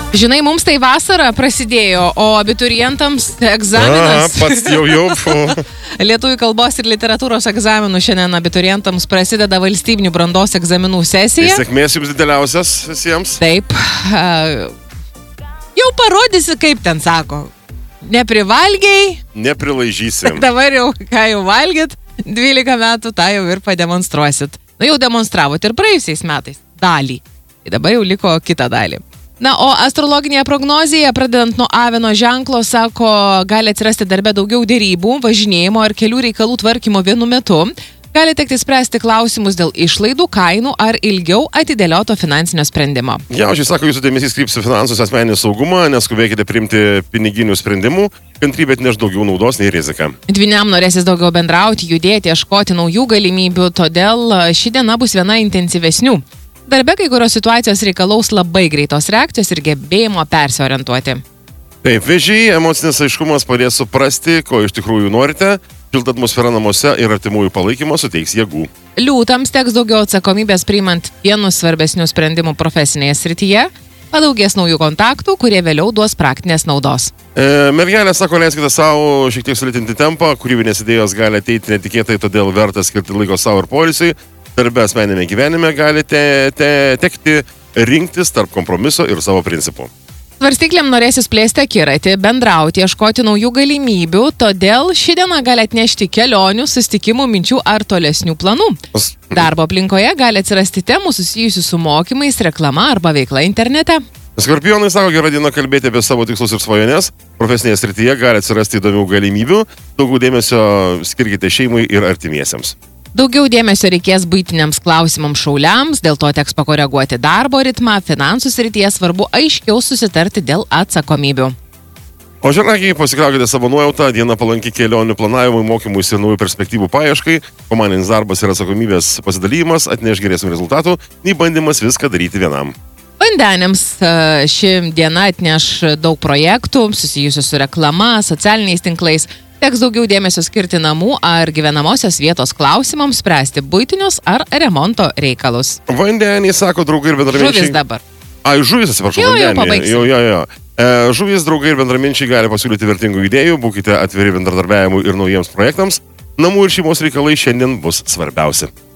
Žinai, mums tai vasara prasidėjo, o abiturientams egzaminas. Pats jau. Lietuvių kalbos ir literatūros egzaminų šiandien abiturientams prasideda valstybinių brandos egzaminų sesija. Sėkmės jums dideliausias visiems. Taip. Jau parodysi, kaip ten sako. Neprivalgiai. Neprilaižysim. Dabar jau, ką jau valgyt, 12 metų, tą jau ir pademonstruosit. Jau demonstravot ir praėjusiais metais dalį. Tai dabar jau liko kitą dalį. Na, o astrologinėje prognozėje, pradedant nuo avino ženklo, sako, gali atsirasti darbe daugiau dėrybų, važinėjimo ir kelių reikalų tvarkymo vienu metu. Gali tekti spręsti klausimus dėl išlaidų, kainų ar ilgiau atidėlioto finansinio sprendimo. Jaučiai sako, jūsų dėmesys kryps į finansus, asmeninį saugumą, neskubėkite priimti piniginių sprendimų, kantrybė atneš daugiau naudos nei rizika. Dvyniam norėsis daugiau bendrauti, judėti, ieškoti naujų galimybių, todėl ši diena bus viena intensyvesnių. Darbe kai kurios situacijos reikalaus labai greitos reakcijos ir gebėjimo persiorientuoti. Taip, vėžiai, emocinis aiškumas padės suprasti, ko iš tikrųjų norite. Šilta atmosfera namuose ir artimųjų palaikymas suteiks jėgų. Liūtams teks daugiau atsakomybės priimant vienus svarbesnių sprendimų profesinėje srityje. Padaugės naujų kontaktų, kurie vėliau duos praktinės naudos. Mergelė sako, leiskite savo šiek tiek sulėtinti tempą, kūrybinės idėjos gali ateiti netikėtai, todėl verta skirti laiko savo ir poilsiui. Darbe asmeninėme gyvenime galite tekti rinktis tarp kompromiso ir savo principų. Svarstyklėm norėsis plėsti akiratį, bendrauti, ieškoti naujų galimybių, todėl ši diena gali atnešti kelionių, susitikimų, minčių ar tolesnių planų. Darbo aplinkoje gali atsirasti temų susijusių su mokymais, reklama arba veikla internete. Skorpionai sako, gera diena kalbėti apie savo tikslus ir svajones. Profesinėje srityje gali atsirasti įdomių galimybių. Daugiau dėmesio skirkite šeimai ir artimiesiems. Daugiau dėmesio reikės buitiniams klausimams šauliams, dėl to teks pakoreguoti darbo ritmą, finansų srityje svarbu aiškiau susitarti dėl atsakomybių. O žarnagiai, pasikraukite savo nuojautą, diena palanki kelionių planavimui, mokymuisi ir naujų perspektyvų paieškai, komandinis darbas ir atsakomybės pasidalymas atneš geresnių rezultatų, nei bandymas viską daryti vienam. Vandeniams ši diena atneš daug projektų susijusių su reklama, socialiniais tinklais. Teks daugiau dėmesio skirti namų ar gyvenamosios vietos klausimams, spręsti buitinius ar remonto reikalus. Vandeniai, sako draugai ir bendraminčiai. Žuvis dabar. Žuvis, atsiprašau, jau pabaigsim. Žuvis, draugai ir bendraminčiai gali pasiūlyti vertingų idėjų, būkite atviri bendradarbiavimui ir naujiems projektams. Namų ir šeimos reikalai šiandien bus svarbiausi.